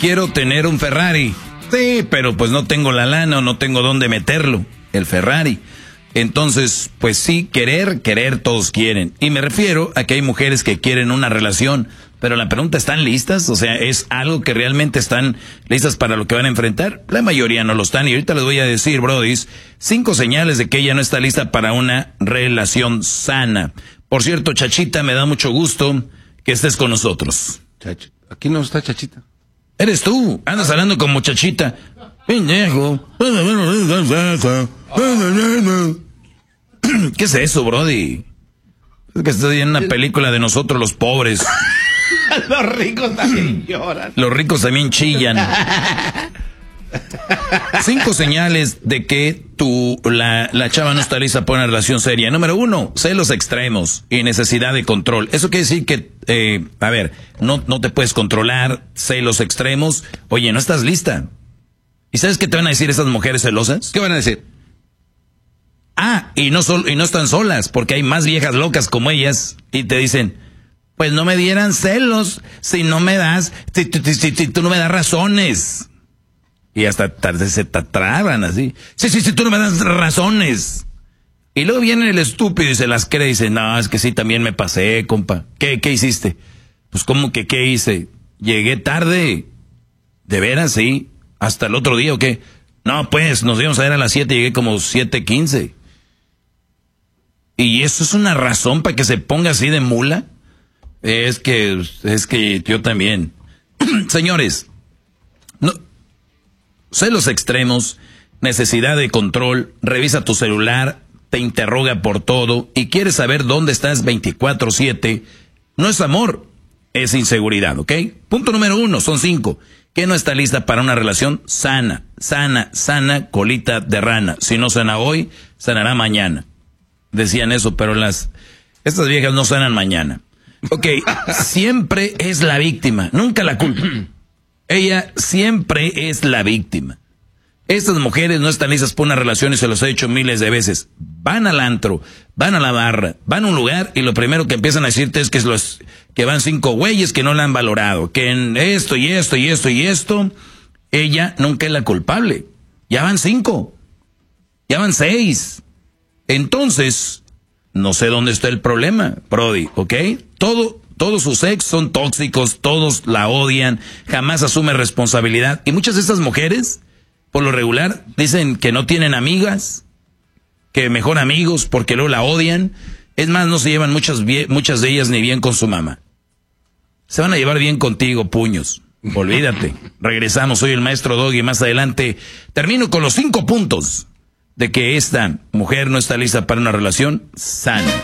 quiero tener un Ferrari. Sí, pero pues no tengo la lana o no tengo dónde meterlo, el Ferrari. Entonces, pues sí, querer todos quieren. Y me refiero a que hay mujeres que quieren una relación, pero la pregunta, ¿están listas? O sea, ¿es algo que realmente están listas para lo que van a enfrentar? La mayoría no lo están. Y ahorita les voy a decir, brodis, 5 señales de que ella no está lista para una relación sana. Por cierto, Chachita, me da mucho gusto que estés con nosotros. Aquí no está Chachita. Eres tú, andas hablando como Chachita. Pendejo. ¿Qué es eso, brody? Es que estoy en una película de nosotros los pobres. Los ricos también lloran. Los ricos también chillan. 5 señales de que la chava no está lista para una relación seria. Número 1, celos extremos y necesidad de control. Eso quiere decir que, no te puedes controlar, celos extremos. Oye, no estás lista. ¿Y sabes qué te van a decir esas mujeres celosas? ¿Qué van a decir? Y no están solas, porque hay más viejas locas como ellas y te dicen, pues no me dieran celos si no me das, si tú no me das razones. Y hasta se te traban así. Sí, tú no me das razones. Y luego viene el estúpido y se las cree y dice, no, es que sí, también me pasé, compa. ¿Qué hiciste? Pues, ¿cómo que qué hice? Llegué tarde. ¿De veras? Sí. ¿Hasta el otro día o qué? No, pues, nos íbamos a ver a las 7 y llegué como 7:15. ¿Y eso es una razón para que se ponga así de mula? Es que yo también. Señores, no, celos extremos, necesidad de control, revisa tu celular, te interroga por todo y quiere saber dónde estás 24/7. No es amor, es inseguridad, ¿ok? Punto número 1, son 5. Que no está lista para una relación sana, colita de rana. Si no sana hoy, sanará mañana. Decían eso, pero estas viejas no sanan mañana. Ok, siempre es la víctima, nunca la culpa. Ella siempre es la víctima. Estas mujeres no están listas para una relación y se los he dicho miles de veces. Van al antro, van a la barra, van a un lugar y lo primero que empiezan a decirte es que van 5 güeyes que no la han valorado, que en esto y esto y esto y esto, ella nunca es la culpable. Ya van 5, ya van 6. Entonces, no sé dónde está el problema, Brody, ¿ok? Todos sus ex son tóxicos, todos la odian, jamás asume responsabilidad. Y muchas de estas mujeres, por lo regular, dicen que no tienen amigas, que mejor amigos, porque luego la odian. Es más, no se llevan muchas de ellas ni bien con su mamá. Se van a llevar bien contigo, puños. Olvídate. Regresamos, soy el maestro Doggy y más adelante termino con los 5 puntos de que esta mujer no está lista para una relación sana.